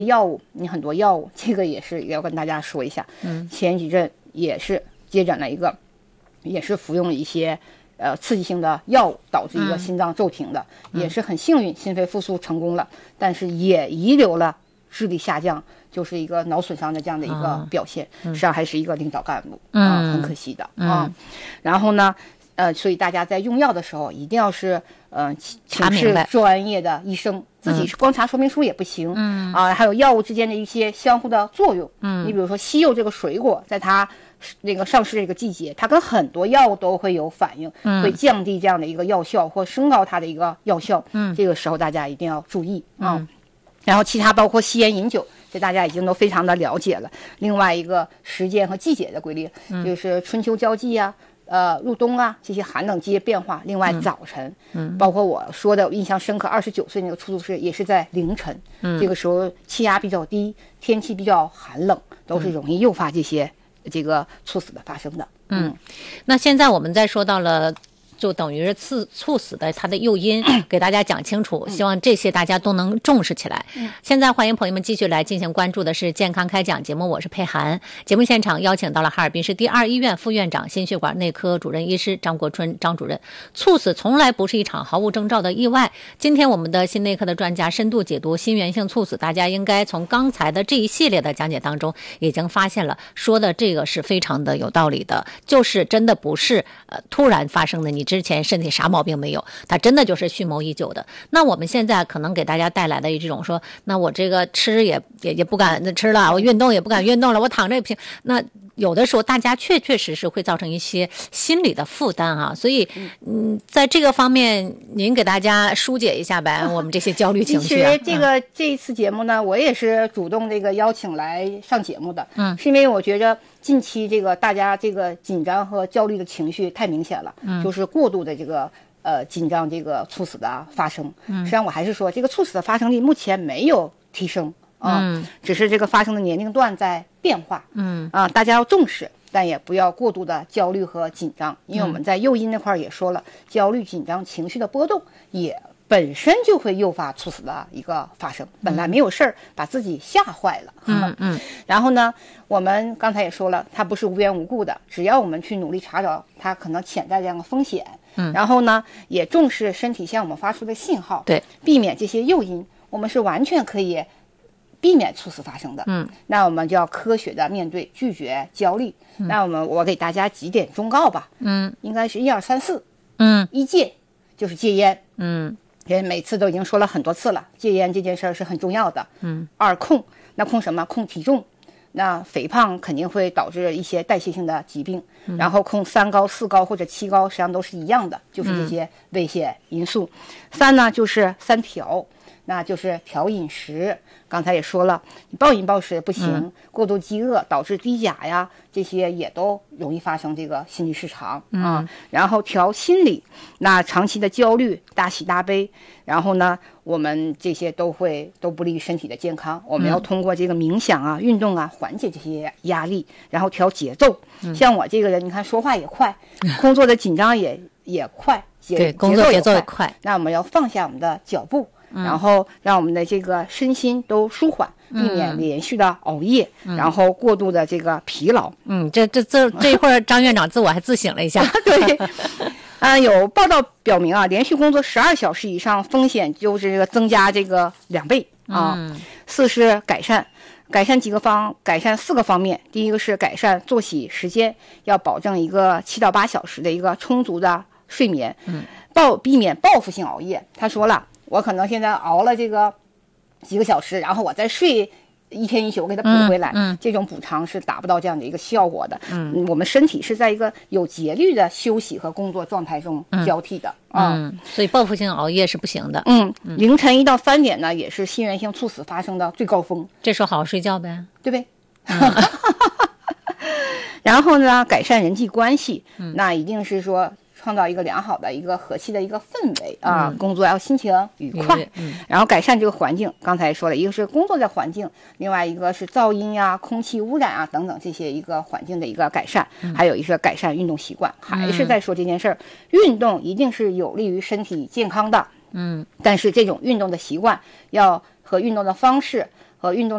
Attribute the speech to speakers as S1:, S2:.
S1: 药物，你很多药物，这个也是要跟大家说一下。前几阵也是接诊了一个，也是服用了一些刺激性的药物，导致一个心脏骤停的，也是很幸运心肺复苏成功了，但是也遗留了智力下降，就是一个脑损伤的这样的一个表现，实际上还是一个领导干部很可惜的然后呢所以大家在用药的时候一定要是请示专业的医生，自己是光查说明书也不行还有药物之间的一些相互的作用你比如说西柚这个水果，在它那个上市这个季节，它跟很多药物都会有反应会降低这样的一个药效或升高它的一个药效这个时候大家一定要注意然后其他包括吸烟饮酒，这大家已经都非常的了解了。另外一个时间和季节的规律就是春秋交际入冬这些寒冷季节变化。另外早晨包括我说的印象深刻29岁那个出租车也是在凌晨这个时候气压比较低，天气比较寒冷，都是容易诱发这个猝死的发生的
S2: 那现在我们再说到了就等于是猝死的它的诱因给大家讲清楚希望这些大家都能重视起来现在欢迎朋友们继续来进行关注的是健康开讲节目，我是佩涵。节目现场邀请到了哈尔滨市第2医院副院长心血管内科主任医师张国春张主任。猝死从来不是一场毫无征兆的意外，今天我们的心内科的专家深度解读心源性猝死，大家应该从刚才的这一系列的讲解当中已经发现了，说的这个是非常的有道理的，就是真的不是突然发生的，你之前身体啥毛病没有，它真的就是蓄谋已久的。那我们现在可能给大家带来的这种说，那我这个吃也不敢吃了，我运动也不敢运动了，我躺着也不行，那有的时候大家确实会造成一些心理的负担所以在这个方面您给大家疏解一下呗我们这些焦虑情绪
S1: 其实这一次节目呢，我也是主动邀请来上节目的是因为我觉得近期大家紧张和焦虑的情绪太明显了就是过度的紧张猝死的发生实际上我还是说这个猝死的发生率目前没有提升只是发生的年龄段在变化大家要重视，但也不要过度的焦虑和紧张，因为我们在诱因那块也说了焦虑紧张情绪的波动也本身就会诱发猝死的一个发生，本来没有事儿把自己吓坏了然后呢我们刚才也说了它不是无缘无故的，只要我们去努力查找它可能潜在这样的风险然后呢也重视身体向我们发出的信号，
S2: 对，
S1: 避免这些诱因，我们是完全可以避免猝死发生的那我们就要科学的面对，拒绝焦虑那我给大家几点忠告吧应该是1、2、3、4一戒就是戒烟因为每次都已经说了很多次了，戒烟这件事是很重要的2控，那控什么？控体重，那肥胖肯定会导致一些代谢性的疾病然后控3高4高或者7高实际上都是一样的，就是这些危险因素3呢就是3调，那就是调饮食，刚才也说了你暴饮暴食不行过度饥饿导致低钾呀，这些也都容易发生心律失常然后调心理，那长期的焦虑大喜大悲，然后呢我们这些都不利于身体的健康，我们要通过冥想运动缓解这些压力，然后调节奏像我这个人你看说话也快工作的紧张也快
S2: 对，工作节奏也快，
S1: 那我们要放下我们的脚步然后让我们的身心都舒缓，避免连续的熬夜然后过度的疲劳
S2: 这一会儿张院长自我还自省了一下
S1: 对有报道表明连续工作12小时以上风险就是增加2倍4是改善4个方面，第一个是改善作息时间，要保证一个7到8小时的充足的睡眠避免报复性熬夜。他说了我可能现在熬了几个小时，然后我再睡1天1宿给它补回来这种补偿是达不到这样的一个效果的我们身体是在一个有节律的休息和工作状态中交替的
S2: 所以报复性熬夜是不行的
S1: 凌晨1到3点呢也是心源性猝死发生的最高峰，
S2: 这时候好好睡觉呗，
S1: 对呗然后呢改善人际关系那一定是说创造一个良好的和气的氛围工作要心情愉快然后改善这个环境，刚才说了一个是工作的环境，另外一个是噪音空气污染等等这些环境的改善还有一个改善运动习惯还是在说这件事儿运动一定是有利于身体健康的但是这种运动的习惯要和运动的方式和运动